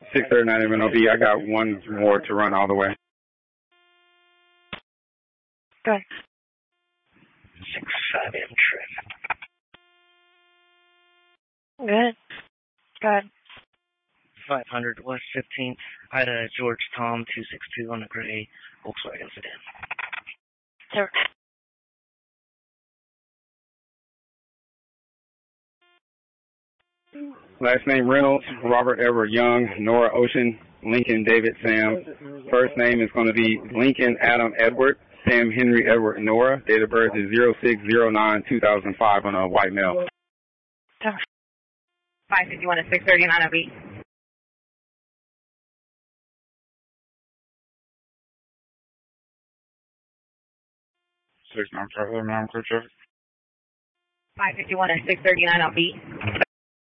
639 MNOB. I got one more to run all the way. Go ahead. 65M trip. Go ahead. Go ahead. 500 West 15th. I had a George Tom 262 on a gray Volkswagen sedan. Sir. Last name Reynolds, Robert Edward Young, Nora Ocean, Lincoln David Sam. First name is going to be Lincoln Adam Edward, Sam Henry Edward Nora. Date of birth is 0609-2005 on a white male. 551 to 639 OB. Six nine traffic, 9 clear traffic. 551 to 639 OB.